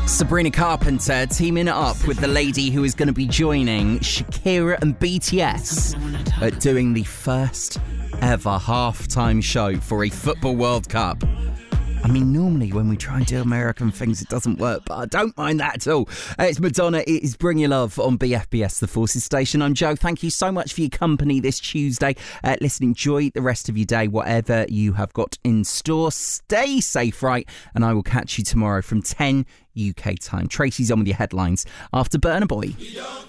Sabrina Carpenter teaming it up with the lady who is going to be joining Shakira and BTS at doing the first ever halftime show for a Football World Cup. I mean, normally when we try and do American things, it doesn't work, but I don't mind that at all. It's Madonna. It is Bring Your Love on BFBS, the Forces Station. I'm Joe. Thank you so much for your company this Tuesday. Listen, enjoy the rest of your day, whatever you have got in store. Stay safe, right? And I will catch you tomorrow from 10 UK time. Tracy's on with your headlines after Burna Boy.